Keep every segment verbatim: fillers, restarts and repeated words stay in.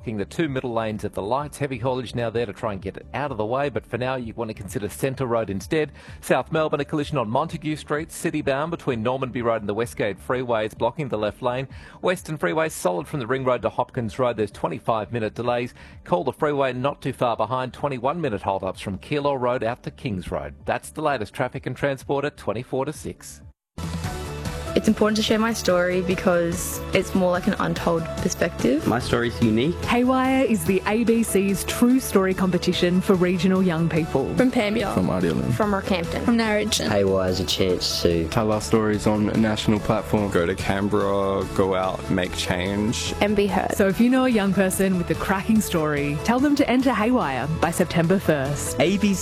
blocking the two middle lanes at the lights. Heavy haulage now there to try and get it out of the way, but for now you want to consider Centre Road instead. South Melbourne, a collision on Montague Street, city-bound between Normanby Road and the Westgate Freeway. It's blocking the left lane. Western Freeway solid from the Ring Road to Hopkins Road. There's twenty-five minute delays. Calder Freeway not too far behind. twenty-one minute hold-ups from Keilor Road out to Kings Road. That's the latest traffic and transport at twenty-four to six. It's important to share my story because it's more like an untold perspective. My story's unique. Haywire is the A B C's True Story competition for regional young people. From Pambior. From Idealand. From Rockhampton. From Narrogin. Haywire is a chance to tell our stories on a national platform. Go to Canberra, go out, make change. And be heard. So if you know a young person with a cracking story, tell them to enter Haywire by September first.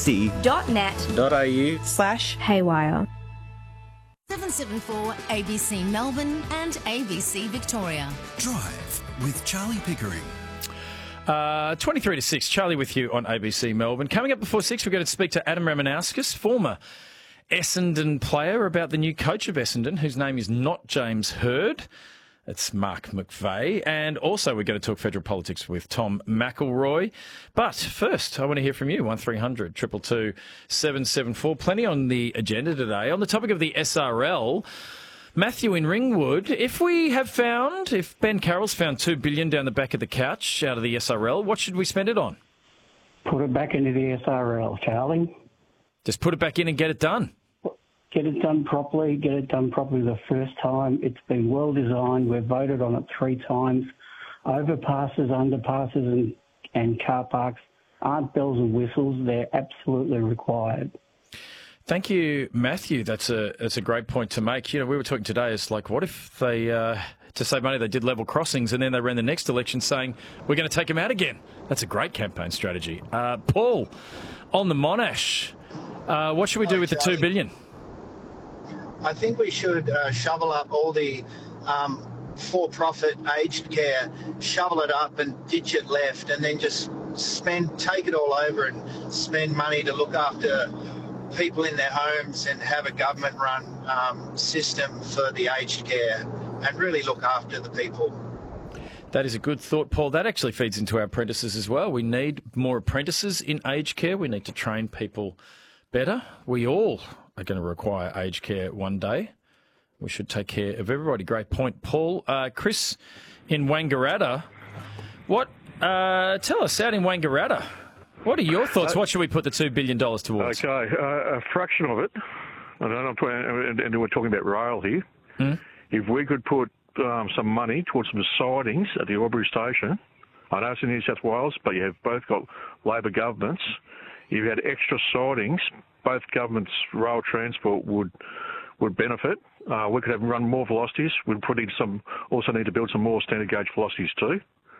abc.net.au slash Haywire. seven seven four A B C Melbourne and A B C Victoria. Drive with Charlie Pickering. Uh, twenty-three to six, Charlie with you on A B C Melbourne. Coming up before six, we're going to speak to Adam Ramanauskas, former Essendon player, about the new coach of Essendon, whose name is not James Hird. It's Mark McVeigh. And also we're going to talk federal politics with Tom McElroy. But first, I want to hear from you, one three hundred two two two seven seven four. Plenty on the agenda today. On the topic of the S R L, Matthew in Ringwood, if we have found, if Ben Carroll's found two billion dollars down the back of the couch out of the S R L, what should we spend it on? Put it back into the S R L, Charlie. Just put it back in and get it done. Get it done properly, get it done properly the first time. It's been well designed. We've voted on it three times. Overpasses, underpasses and, and car parks aren't bells and whistles. They're absolutely required. Thank you, Matthew. That's a that's a great point to make. You know, we were talking today, it's like, what if they, uh, to save money, they did level crossings and then they ran the next election saying, we're going to take them out again. That's a great campaign strategy. Uh, Paul, on the Monash, uh, what should we do with the two billion dollars? I think we should uh, shovel up all the um, for-profit aged care, shovel it up and ditch it left, and then just spend, take it all over and spend money to look after people in their homes and have a government-run um, system for the aged care and really look after the people. That is a good thought, Paul. That actually feeds into our apprentices as well. We need more apprentices in aged care. We need to train people better. We all are going to require aged care one day. We should take care of everybody. Great point, Paul. Uh, Chris in Wangaratta, what? Uh, tell us, out in Wangaratta, what are your thoughts? What should we put the two billion dollars towards? Okay, uh, a fraction of it, I don't know, and, and we're talking about rail here. Mm. If we could put um, some money towards some sidings at the Albury station, I know it's in New South Wales, but you have both got Labor governments. If you had extra sidings, both governments' rail transport would would benefit. Uh, we could have run more velocities. We'd put in some, also need to build some more standard gauge velocities too.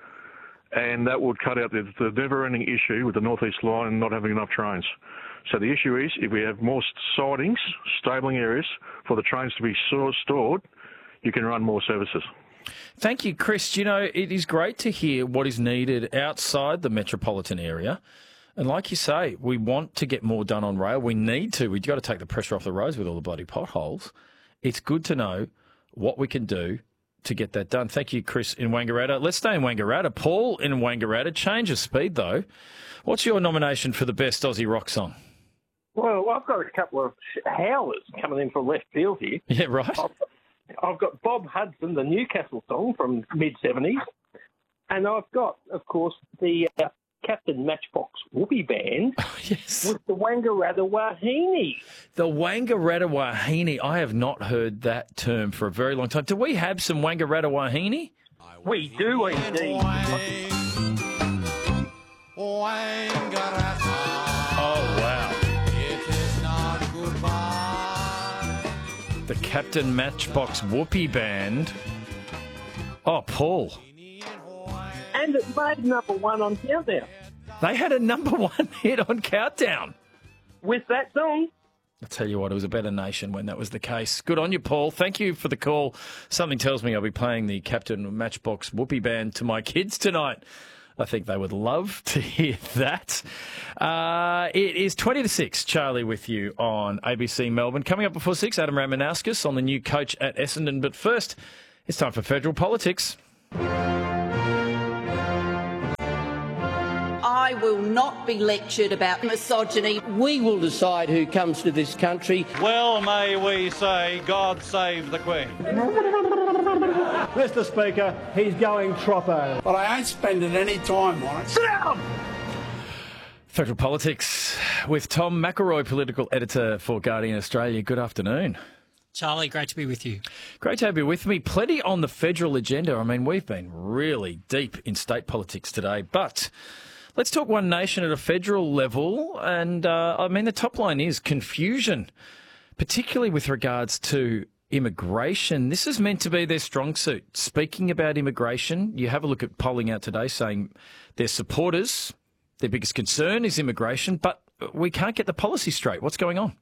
And that would cut out the, the never-ending issue with the North East Line and not having enough trains. So the issue is, if we have more sidings, stabling areas for the trains to be stored, you can run more services. Thank you, Chris. You know, it is great to hear what is needed outside the metropolitan area. And like you say, we want to get more done on rail. We need to. We've got to take the pressure off the roads with all the bloody potholes. It's good to know what we can do to get that done. Thank you, Chris in Wangaratta. Let's stay in Wangaratta. Paul in Wangaratta. Change of speed, though. What's your nomination for the best Aussie rock song? Well, I've got a couple of howlers coming in from left field here. Yeah, right. I've, I've got Bob Hudson, the Newcastle song from mid-seventies. And I've got, of course, the uh, Captain Matchbox Whoopee Band oh, yes. with the Wangaratta Wahine. The Wangaratta Wahine. I have not heard that term for a very long time. Do we have some Wangaratta Wahine? We do indeed. Oh, wow. The Captain Matchbox Whoopee Band. Oh, Paul. And it made number one on Countdown. They had a number one hit on Countdown. With that song. I'll tell you what, it was a better nation when that was the case. Good on you, Paul. Thank you for the call. Something tells me I'll be playing the Captain Matchbox Whoopee Band to my kids tonight. I think they would love to hear that. Uh, it is twenty to six, Charlie with you on A B C Melbourne. Coming up before six, Adam Ramanauskas on the new coach at Essendon. But first, it's time for federal politics. I will not be lectured about misogyny. We will decide who comes to this country. Well, may we say, God save the Queen. Mister Speaker, he's going troppo. But I ain't spending any time on it. Sit down! Federal Politics with Tom McElroy, political editor for Guardian Australia. Good afternoon. Charlie, great to be with you. Great to have you with me. Plenty on the federal agenda. I mean, we've been really deep in state politics today, but let's talk One Nation at a federal level. And, uh, I mean, the top line is confusion, particularly with regards to immigration. This is meant to be their strong suit. Speaking about immigration, you have a look at polling out today saying their supporters, their biggest concern is immigration, but we can't get the policy straight. What's going on?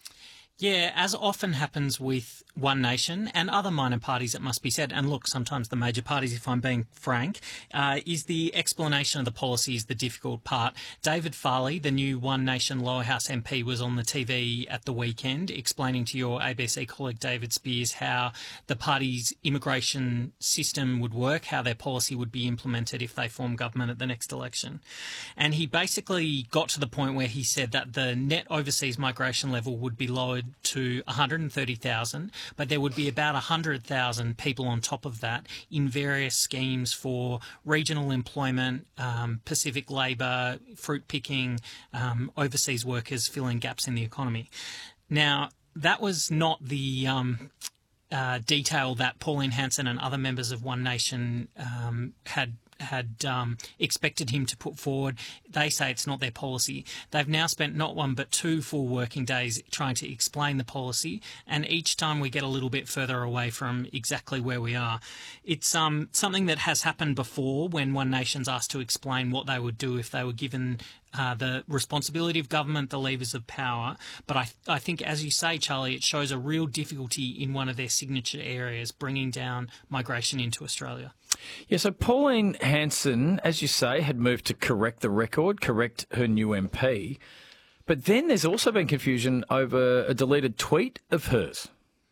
Yeah, as often happens with One Nation and other minor parties, it must be said, and look, sometimes the major parties, if I'm being frank, uh, is the explanation of the policy is the difficult part. David Farley, the new One Nation Lower House M P, was on the T V at the weekend explaining to your A B C colleague David Spears how the party's immigration system would work, how their policy would be implemented if they form government at the next election. And he basically got to the point where he said that the net overseas migration level would be lowered to one hundred thirty thousand, but there would be about one hundred thousand people on top of that in various schemes for regional employment, um, Pacific labour, fruit picking, um, overseas workers filling gaps in the economy. Now, that was not the um, uh, detail that Pauline Hanson and other members of One Nation um, had had um, expected him to put forward. They say it's not their policy. They've now spent not one but two full working days trying to explain the policy, and each time we get a little bit further away from exactly where we are. It's um, something that has happened before when One Nation's asked to explain what they would do if they were given Uh, the responsibility of government, the levers of power. But I, I think, as you say, Charlie, it shows a real difficulty in one of their signature areas, bringing down migration into Australia. Yeah, so Pauline Hanson, as you say, had moved to correct the record, correct her new M P. But then there's also been confusion over a deleted tweet of hers.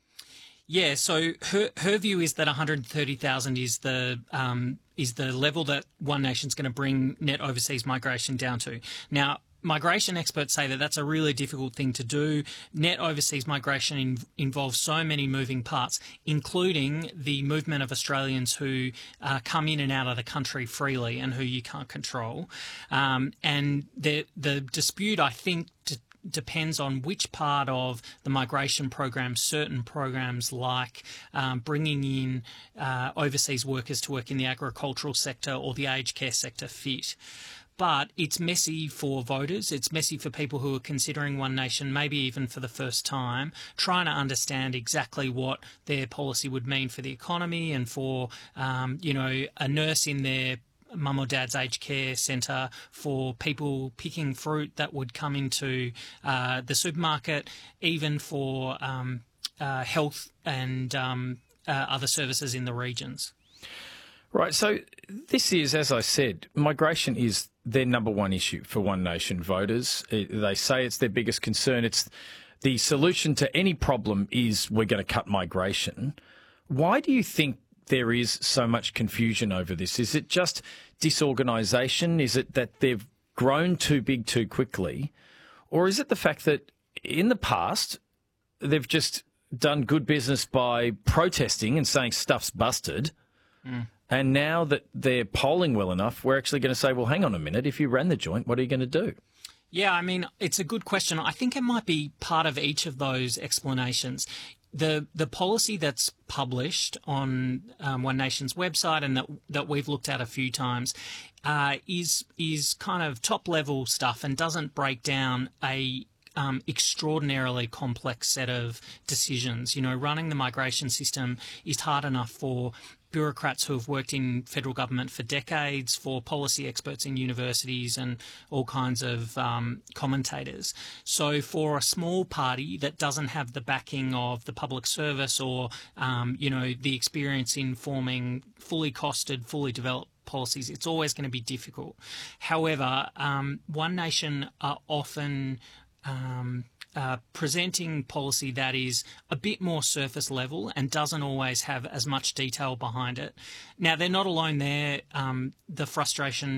Yeah, so her her view is that one hundred thirty thousand is the um, is the level that One Nation's going to bring net overseas migration down to. Now, migration experts say that that's a really difficult thing to do. Net overseas migration in, involves so many moving parts, including the movement of Australians who uh, come in and out of the country freely and who you can't control. Um, and the the dispute, I think, to depends on which part of the migration program certain programs like um, bringing in uh, overseas workers to work in the agricultural sector or the aged care sector fit. But it's messy for voters. It's messy for people who are considering One Nation, maybe even for the first time, trying to understand exactly what their policy would mean for the economy and for, um, you know, a nurse in their mum or dad's aged care centre, for people picking fruit that would come into uh, the supermarket, even for um, uh, health and um, uh, other services in the regions. Right, so this is, as I said, migration is their number one issue for One Nation voters. They say it's their biggest concern. It's the solution to any problem is we're going to cut migration. Why do you think there is so much confusion over this? Is it just disorganisation? Is it that they've grown too big too quickly? Or is it the fact that in the past they've just done good business by protesting and saying stuff's busted, mm. and now that they're polling well enough, we're actually going to say, well, hang on a minute, if you ran the joint, what are you going to do? Yeah, I mean, it's a good question. I think it might be part of each of those explanations. The the policy that's published on um, One Nation's website and that that we've looked at a few times uh, is is kind of top level stuff and doesn't break down a um, extraordinarily complex set of decisions. You know, running the migration system is hard enough for bureaucrats who have worked in federal government for decades, for policy experts in universities and all kinds of um, commentators. So for a small party that doesn't have the backing of the public service or, um, you know, the experience in forming fully costed, fully developed policies, it's always going to be difficult. However, um, One Nation are often um, Uh, presenting policy that is a bit more surface level and doesn't always have as much detail behind it. Now, they're not alone there. Um, the frustration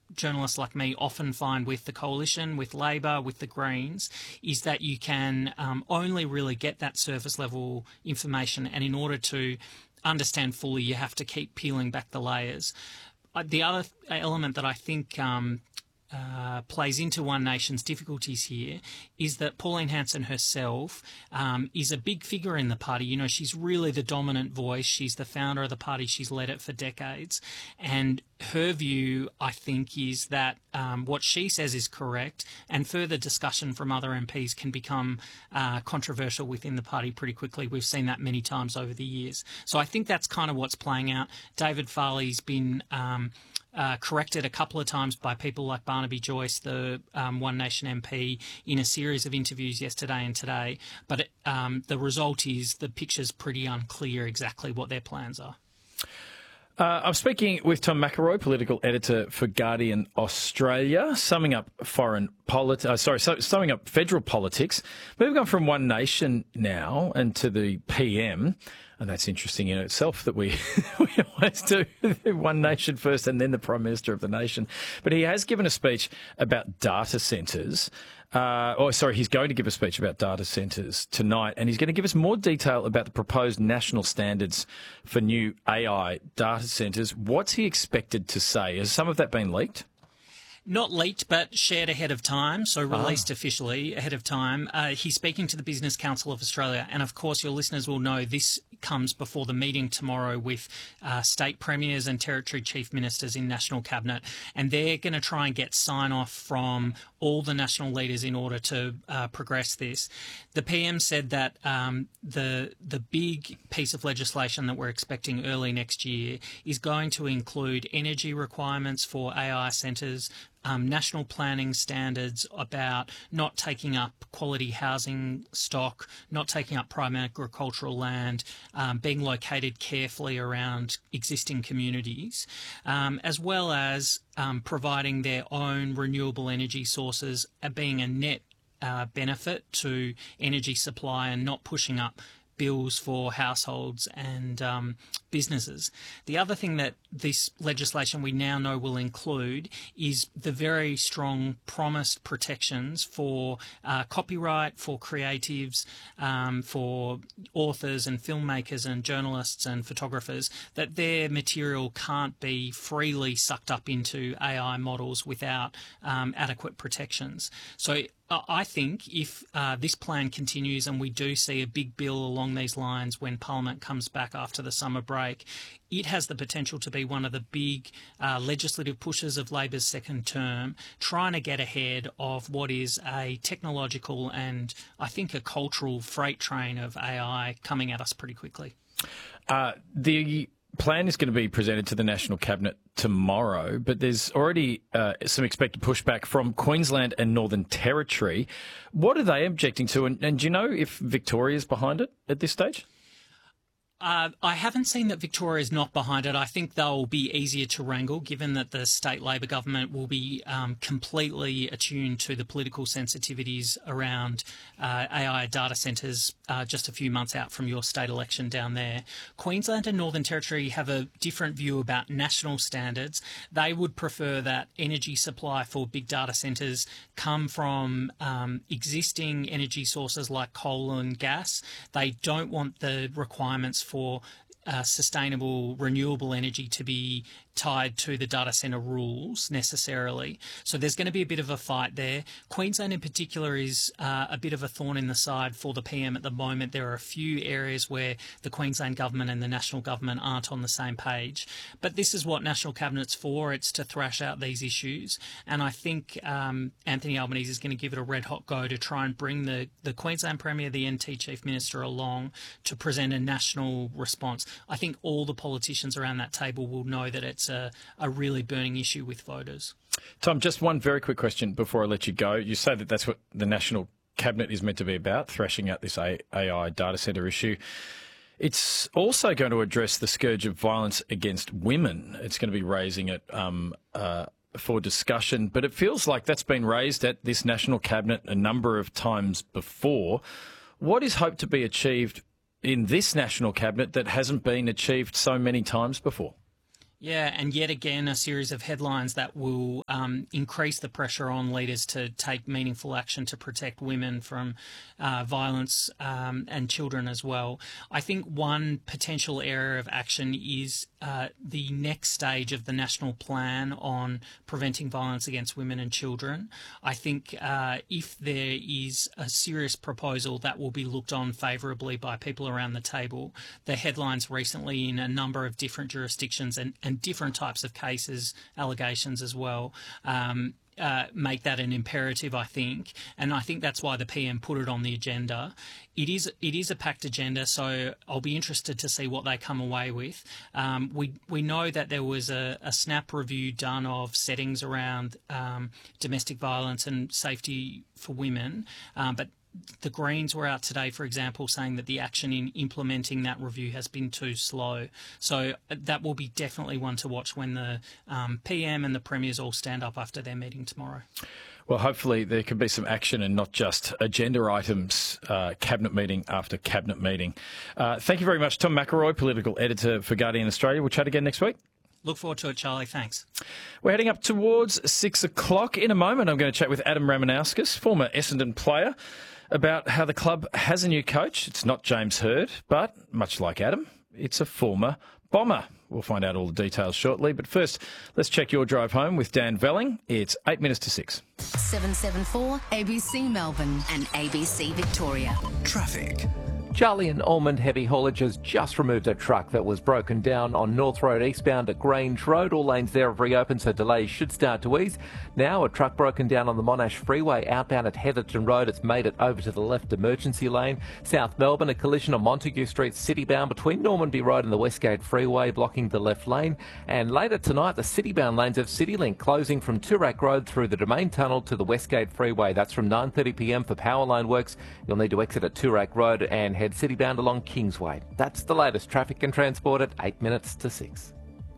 journalists like me often find with the Coalition, with Labor, with the Greens, is that you can um, only really get that surface level information, and in order to understand fully, you have to keep peeling back the layers. Uh, the other element that I think um, Uh, plays into One Nation's difficulties here is that Pauline Hanson herself um, is a big figure in the party. You know, she's really the dominant voice. She's the founder of the party. She's led it for decades. And her view, I think, is that um, what she says is correct, and further discussion from other M Ps can become uh, controversial within the party pretty quickly. We've seen that many times over the years. So I think that's kind of what's playing out. David Farley's been Um, Uh, corrected a couple of times by people like Barnaby Joyce, the um, One Nation M P, in a series of interviews yesterday and today. But it, um, the result is the picture's pretty unclear exactly what their plans are. Uh, I'm speaking with Tom McElroy, political editor for Guardian Australia, summing up foreign polit- uh, sorry, so, summing up federal politics. Moving on from One Nation now and to the P M. And that's interesting in itself that we, we always do One Nation first and then the Prime Minister of the nation. But he has given a speech about data centres. Uh, oh, sorry, he's going to give a speech about data centres tonight, and he's going to give us more detail about the proposed national standards for new A I data centres. What's he expected to say? Has some of that been leaked? Not leaked, but shared ahead of time, so released Ah. officially ahead of time. Uh, he's speaking to the Business Council of Australia, and of course your listeners will know this comes before the meeting tomorrow with uh, state premiers and territory chief ministers in National Cabinet, and they're going to try and get sign-off from all the national leaders in order to uh, progress this. The P M said that um, the the big piece of legislation that we're expecting early next year is going to include energy requirements for A I centres, Um, national planning standards about not taking up quality housing stock, not taking up prime agricultural land, um, being located carefully around existing communities, um, as well as um, providing their own renewable energy sources, uh, being a net uh, benefit to energy supply and not pushing up bills for households and um, businesses. The other thing that this legislation we now know will include is the very strong promised protections for uh, copyright, for creatives, um, for authors and filmmakers and journalists and photographers, that their material can't be freely sucked up into A I models without um, adequate protections. So I think if uh, this plan continues and we do see a big bill along these lines when Parliament comes back after the summer break, it has the potential to be one of the big uh, legislative pushes of Labor's second term, trying to get ahead of what is a technological and I think a cultural freight train of A I coming at us pretty quickly. Uh, the plan is going to be presented to the National Cabinet tomorrow, but there's already uh, some expected pushback from Queensland and Northern Territory. What are they objecting to? And, and do you know if Victoria's behind it at this stage? Uh, I haven't seen that Victoria is not behind it. I think they'll be easier to wrangle, given that the state Labor government will be um, completely attuned to the political sensitivities around uh, A I data centres uh, just a few months out from your state election down there. Queensland and Northern Territory have a different view about national standards. They would prefer that energy supply for big data centres come from um, existing energy sources like coal and gas. They don't want the requirements for uh, sustainable renewable energy to be tied to the data centre rules necessarily. So there's going to be a bit of a fight there. Queensland in particular is uh, a bit of a thorn in the side for the P M at the moment. There are a few areas where the Queensland government and the national government aren't on the same page. But this is what National Cabinet's for. It's to thrash out these issues. And I think um, Anthony Albanese is going to give it a red-hot go to try and bring the, the Queensland Premier, the N T Chief Minister along to present a national response. I think all the politicians around that table will know that it's a, a really burning issue with voters. Tom, just one very quick question before I let you go. You say that that's what the National Cabinet is meant to be about, thrashing out this A I data centre issue. It's also going to address the scourge of violence against women. It's going to be raising it um, uh, for discussion, but it feels like that's been raised at this National Cabinet a number of times before. What is hoped to be achieved in this National Cabinet that hasn't been achieved so many times before? Yeah, and yet again, a series of headlines that will um, increase the pressure on leaders to take meaningful action to protect women from uh, violence um, and children as well. I think one potential area of action is uh, the next stage of the national plan on preventing violence against women and children. I think uh, if there is a serious proposal that will be looked on favourably by people around the table, the headlines recently in a number of different jurisdictions and, and and different types of cases, allegations as well, um, uh, make that an imperative, I think. And I think that's why the P M put it on the agenda. It is it is a packed agenda, so I'll be interested to see what they come away with. Um, we we know that there was a, a snap review done of settings around um, domestic violence and safety for women, um, but the Greens were out today, for example, saying that the action in implementing that review has been too slow. So that will be definitely one to watch when the um, P M and the Premiers all stand up after their meeting tomorrow. Well, hopefully there can be some action and not just agenda items, uh, cabinet meeting after cabinet meeting. Uh, thank you very much, Tom McElroy, political editor for Guardian Australia. We'll chat again next week. Look forward to it, Charlie. Thanks. We're heading up towards six o'clock. In a moment, I'm going to chat with Adam Ramanauskas, former Essendon player, about how the club has a new coach. It's not James Hird, but much like Adam, it's a former Bomber. We'll find out all the details shortly. But first, let's check your drive home with Dan Velling. It's eight minutes to six. seven seven four A B C Melbourne and A B C Victoria. Traffic. Charlie and Ormond Heavy Haulage has just removed a truck that was broken down on North Road eastbound at Grange Road. All lanes there have reopened, so delays should start to ease. Now a truck broken down on the Monash Freeway outbound at Heatherton Road. It's made it over to the left emergency lane. South Melbourne, a collision on Montague Street citybound between Normanby Road and the Westgate Freeway, blocking the left lane. And later tonight, the citybound lanes of CityLink closing from Toorak Road through the Domain Tunnel to the Westgate Freeway. That's from nine thirty p m for power line works. You'll need to exit at Toorak Road and head citybound along Kingsway. That's the latest traffic and transport at eight minutes to six.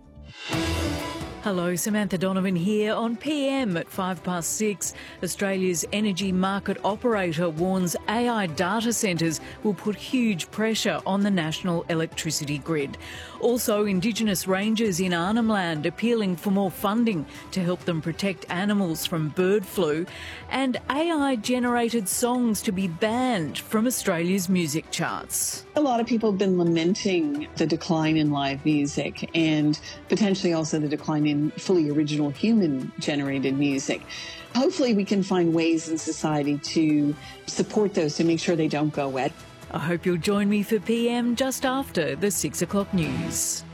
Hello, Samantha Donovan here on P M at five past six. Australia's energy market operator warns A I data centres will put huge pressure on the national electricity grid. Also, Indigenous rangers in Arnhem Land appealing for more funding to help them protect animals from bird flu, and A I-generated songs to be banned from Australia's music charts. A lot of people have been lamenting the decline in live music and potentially also the decline in fully original human-generated music. Hopefully we can find ways in society to support those to make sure they don't go away. I hope you'll join me for P M just after the six o'clock news.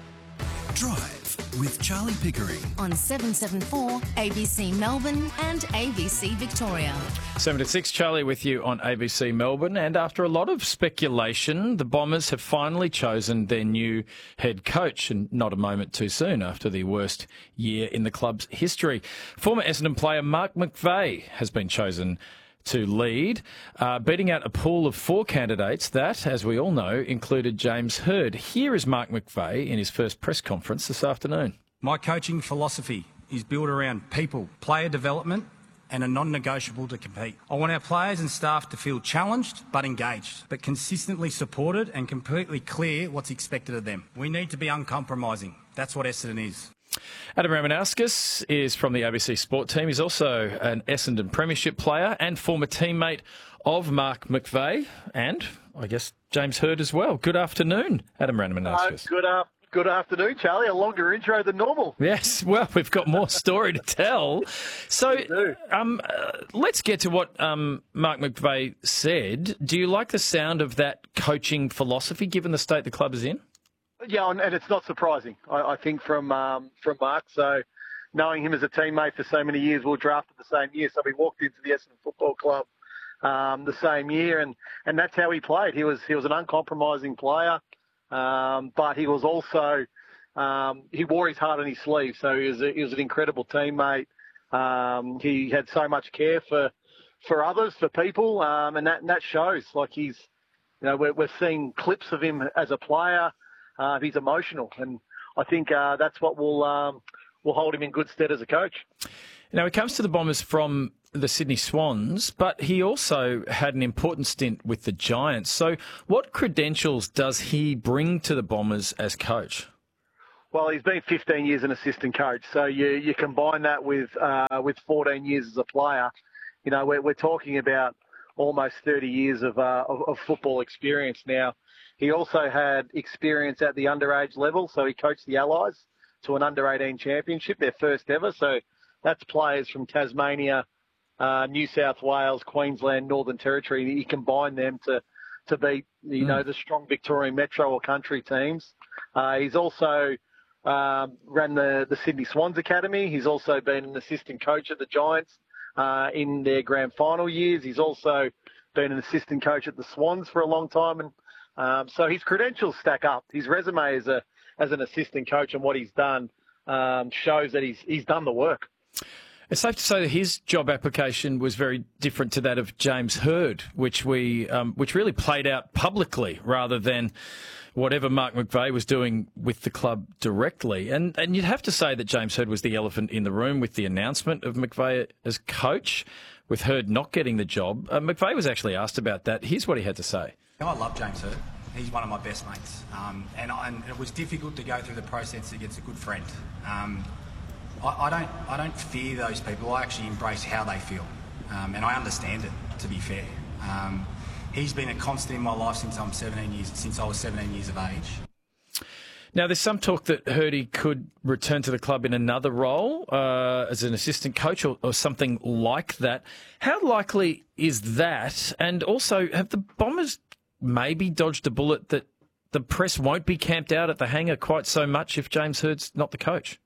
Drive with Charlie Pickering on seven seven four A B C Melbourne and A B C Victoria. seven to six, Charlie with you on A B C Melbourne. And after a lot of speculation, the Bombers have finally chosen their new head coach, and not a moment too soon after the worst year in the club's history. Former Essendon player Mark McVeigh has been chosen to lead, uh, beating out a pool of four candidates that, as we all know, included James Hird. Here is Mark McVeigh in his first press conference this afternoon. My coaching philosophy is built around people, player development, and a non-negotiable to compete. I want our players and staff to feel challenged but engaged, but consistently supported and completely clear what's expected of them. We need to be uncompromising. That's what Essendon is. Adam Ramanauskas is from the A B C Sport team. He's also an Essendon Premiership player and former teammate of Mark McVeigh and, I guess, James Hird as well. Good afternoon, Adam Ramanauskas. Uh, good, uh, good afternoon, Charlie. A longer intro than normal. Yes, well, we've got more story to tell. So um, uh, let's get to what um, Mark McVeigh said. Do you like the sound of that coaching philosophy, given the state the club is in? Yeah, and it's not surprising, I, I think, from um, from Mark. So knowing him as a teammate for so many years, we were drafted the same year. So we walked into the Essendon Football Club um, the same year, and, and that's how he played. He was he was an uncompromising player, um, but he was also um, he wore his heart on his sleeve. So he was a, he was an incredible teammate. Um, he had so much care for for others, for people, um, and that and that shows. Like he's, you know, we're, we're seeing clips of him as a player. Uh, he's emotional, and I think uh, that's what will um, will hold him in good stead as a coach. Now, he comes to the Bombers from the Sydney Swans, but he also had an important stint with the Giants. So what credentials does he bring to the Bombers as coach? Well, he's been fifteen years an assistant coach, so you you combine that with uh, with fourteen years as a player. You know, we're we're talking about almost thirty years of, uh, of of football experience now. He also had experience at the underage level, so he coached the Allies to an under eighteen championship, their first ever. So that's players from Tasmania, uh, New South Wales, Queensland, Northern Territory. He combined them to to beat you mm. know the strong Victorian Metro or country teams. Uh, he's also Um, ran the, the Sydney Swans Academy. He's also been an assistant coach at the Giants uh, in their grand final years. He's also been an assistant coach at the Swans for a long time. And um, so his credentials stack up. His resume as a as an assistant coach and what he's done um, shows that he's he's done the work. It's safe to say that his job application was very different to that of James Hird, which we um, which really played out publicly rather than whatever Mark McVeigh was doing with the club directly. And and you'd have to say that James Hird was the elephant in the room with the announcement of McVeigh as coach, with Hird not getting the job. Uh, McVeigh was actually asked about that. Here's what he had to say. I love James Hird. He's one of my best mates. Um, and, I, and it was difficult to go through the process against a good friend. Um, I, I don't I don't fear those people. I actually embrace how they feel. Um, and I understand it, to be fair. Um, He's been a constant in my life since I'm seventeen years, since I was seventeen years of age. Now, there's some talk that Hirdy could return to the club in another role uh, as an assistant coach or, or something like that. How likely is that? And also, have the Bombers maybe dodged a bullet that the press won't be camped out at the hangar quite so much if James Hird's not the coach?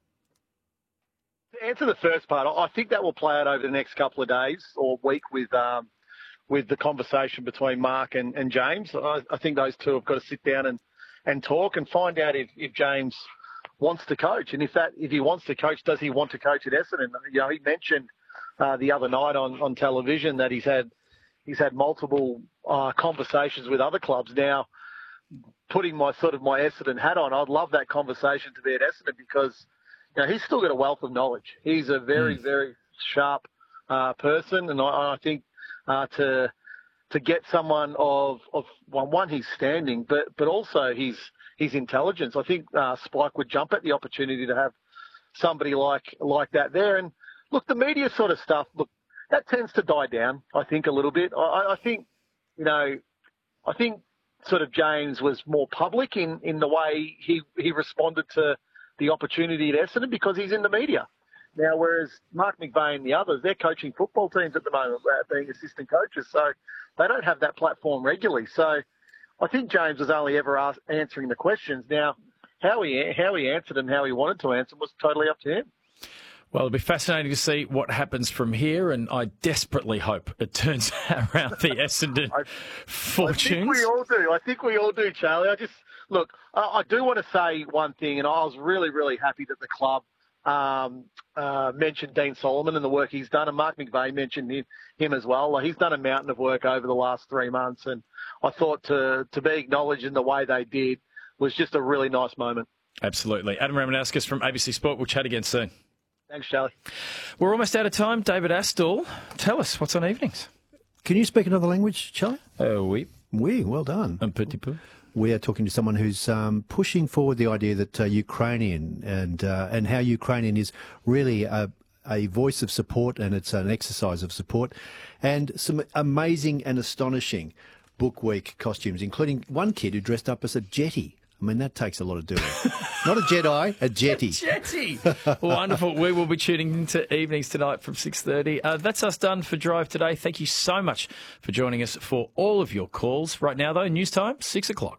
To answer the first part, I think that will play out over the next couple of days or week with um, with the conversation between Mark and, and James. I, I think those two have got to sit down and, and talk and find out if, if James wants to coach. And if that if he wants to coach, does he want to coach at Essendon? You know, he mentioned uh, the other night on, on television that he's had he's had multiple uh, conversations with other clubs. Now, putting my sort of my Essendon hat on, I'd love that conversation to be at Essendon because you know, he's still got a wealth of knowledge. He's a very, mm. very sharp uh, person, and I, I think uh, to to get someone of of well, one, his standing, but but also his his intelligence. I think uh, Spike would jump at the opportunity to have somebody like like that there. And look, the media sort of stuff, look, that tends to die down. I think a little bit. I, I think, you know, I think sort of James was more public in, in the way he he responded to the opportunity at Essendon because he's in the media. Now, whereas Mark McVeigh and the others, they're coaching football teams at the moment, being assistant coaches, so they don't have that platform regularly. So I think James was only ever asked, answering the questions. Now, how he how he answered and how he wanted to answer was totally up to him. Well, it'll be fascinating to see what happens from here, and I desperately hope it turns around the Essendon I, fortunes. I think we all do. I think we all do, Charlie. I just look. I, I do want to say one thing, and I was really, really happy that the club um, uh, mentioned Dean Solomon and the work he's done, and Mark McVeigh mentioned him, him as well. Like, he's done a mountain of work over the last three months, and I thought to to be acknowledged in the way they did was just a really nice moment. Absolutely. Adam Ramanauskas from A B C Sport. We'll chat again soon. Thanks, Charlie. We're almost out of time. David Astall, tell us what's on evenings. Can you speak another language, Charlie? Uh, oui. Oui, well done. Un petit peu. We are talking to someone who's um, pushing forward the idea that uh, Ukrainian and uh, and how Ukrainian is really a, a voice of support, and it's an exercise of support, and some amazing and astonishing Book Week costumes, including one kid who dressed up as a jetty. I mean, that takes a lot of doing. Not a Jedi, a jetty. A jetty. Wonderful. We will be tuning into evenings tonight from six thirty. Uh, that's us done for Drive today. Thank you so much for joining us for all of your calls. Right now, though, news time, six o'clock.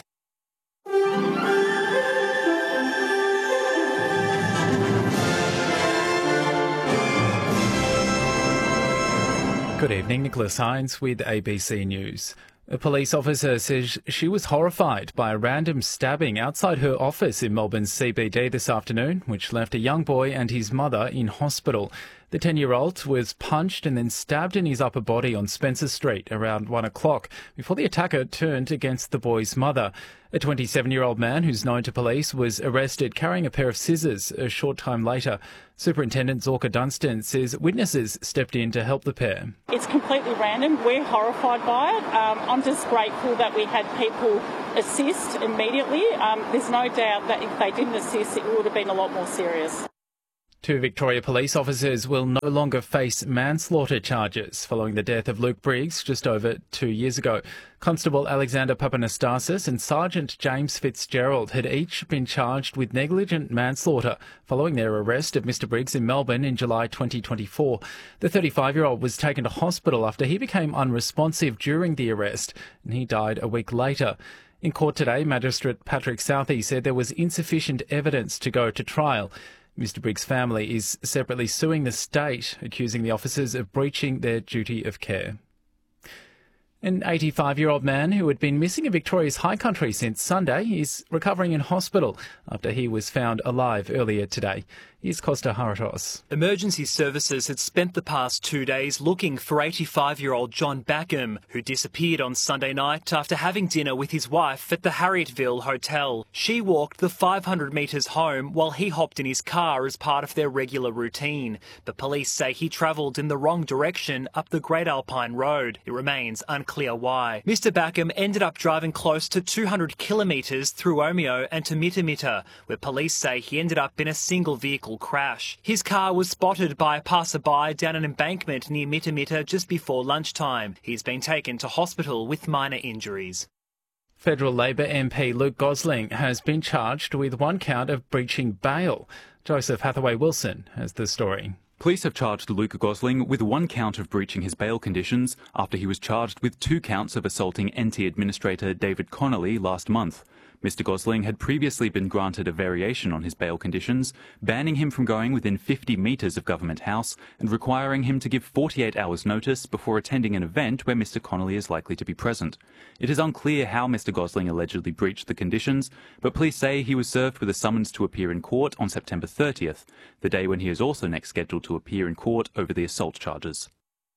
Good evening, Nicholas Hines with A B C News. A police officer says she was horrified by a random stabbing outside her office in Melbourne's C B D this afternoon, which left a young boy and his mother in hospital. The ten-year-old was punched and then stabbed in his upper body on Spencer Street around one o'clock before the attacker turned against the boy's mother. A twenty-seven-year-old man who's known to police was arrested carrying a pair of scissors a short time later. Superintendent Zorka Dunstan says witnesses stepped in to help the pair. It's completely random. We're horrified by it. Um, I'm just grateful that we had people assist immediately. Um, there's no doubt that if they didn't assist, it would have been a lot more serious. Two Victoria police officers will no longer face manslaughter charges following the death of Luke Briggs just over two years ago. Constable Alexander Papanastasis and Sergeant James Fitzgerald had each been charged with negligent manslaughter following their arrest of Mister Briggs in Melbourne in July twenty twenty-four. The thirty-five-year-old was taken to hospital after he became unresponsive during the arrest, and he died a week later. In court today, Magistrate Patrick Southey said there was insufficient evidence to go to trial. Mister Briggs' family is separately suing the state, accusing the officers of breaching their duty of care. An eighty-five-year-old man who had been missing in Victoria's high country since Sunday is recovering in hospital after he was found alive earlier today. Here's Costa Haratos. Emergency services had spent the past two days looking for eighty-five-year-old John Backham, who disappeared on Sunday night after having dinner with his wife at the Harrietville Hotel. She walked the five hundred metres home while he hopped in his car as part of their regular routine. But police say he travelled in the wrong direction up the Great Alpine Road. It remains unclear why. Mister Backham ended up driving close to two hundred kilometres through Omeo and to Mitamita, where police say he ended up in a single vehicle crash. His car was spotted by a passerby down an embankment near Mitamita just before lunchtime. He's been taken to hospital with minor injuries. Federal Labor M P Luke Gosling has been charged with one count of breaching bail. Joseph Hathaway-Wilson has the story. Police have charged Luke Gosling with one count of breaching his bail conditions after he was charged with two counts of assaulting N T Administrator David Connolly last month. Mister Gosling had previously been granted a variation on his bail conditions, banning him from going within fifty metres of Government House and requiring him to give forty-eight hours notice before attending an event where Mister Connolly is likely to be present. It is unclear how Mister Gosling allegedly breached the conditions, but police say he was served with a summons to appear in court on September thirtieth, the day when he is also next scheduled to appear in court over the assault charges.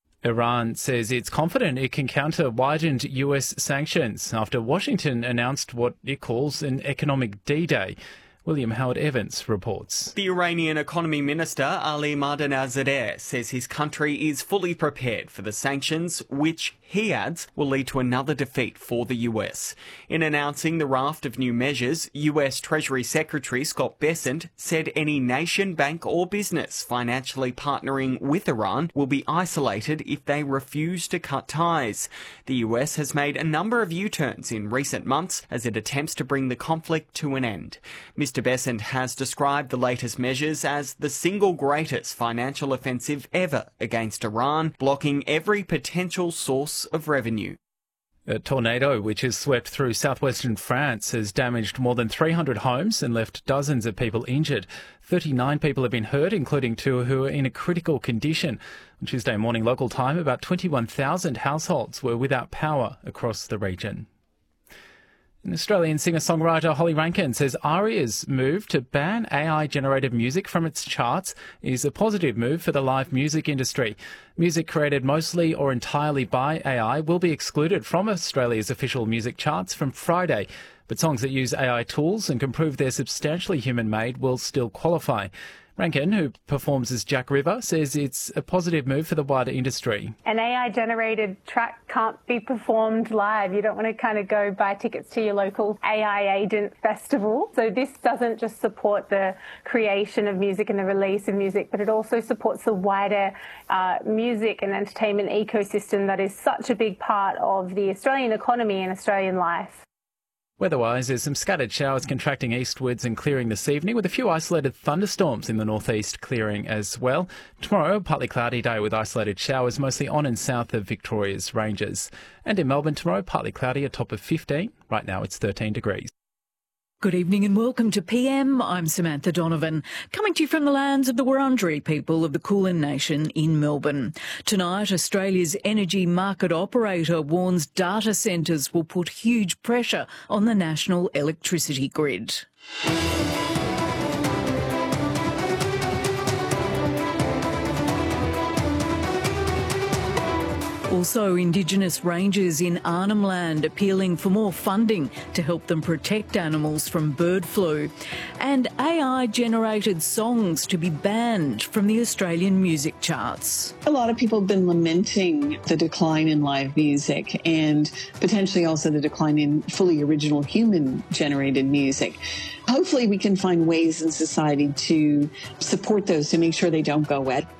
Iran says it's confident it can counter widened U S sanctions after Washington announced what it calls an economic D-Day. William Howard Evans reports. The Iranian Economy Minister Ali Mardanazadeh says his country is fully prepared for the sanctions, which, he adds, will lead to another defeat for the U S. In announcing the raft of new measures, U S Treasury Secretary Scott Bessent said any nation, bank or business financially partnering with Iran will be isolated if they refuse to cut ties. The U S has made a number of U-turns in recent months as it attempts to bring the conflict to an end. Mister Bessent has described the latest measures as the single greatest financial offensive ever against Iran, blocking every potential source of revenue. A tornado which has swept through southwestern France has damaged more than three hundred homes and left dozens of people injured. thirty-nine people have been hurt, including two who are in a critical condition. On Tuesday morning local time, about twenty-one thousand households were without power across the region. An Australian singer-songwriter Holly Rankin says Aria's move to ban A I-generated music from its charts is a positive move for the live music industry. Music created mostly or entirely by A I will be excluded from Australia's official music charts from Friday, but songs that use A I tools and can prove they're substantially human-made will still qualify. Rankin, who performs as Jack River, says it's a positive move for the wider industry. An A I-generated track can't be performed live. You don't want to kind of go buy tickets to your local A I agent festival. So this doesn't just support the creation of music and the release of music, but it also supports the wider uh, music and entertainment ecosystem that is such a big part of the Australian economy and Australian life. Weather-wise, there's some scattered showers contracting eastwards and clearing this evening, with a few isolated thunderstorms in the northeast clearing as well. Tomorrow, a partly cloudy day with isolated showers mostly on and south of Victoria's ranges. And in Melbourne tomorrow, partly cloudy, a top of fifteen. Right now it's thirteen degrees. Good evening and welcome to P M. I'm Samantha Donovan, coming to you from the lands of the Wurundjeri people of the Kulin Nation in Melbourne. Tonight, Australia's energy market operator warns data centres will put huge pressure on the national electricity grid. Also, Indigenous rangers in Arnhem Land appealing for more funding to help them protect animals from bird flu. And A I-generated songs to be banned from the Australian music charts. A lot of people have been lamenting the decline in live music and potentially also the decline in fully original human-generated music. Hopefully we can find ways in society to support those to make sure they don't go wet.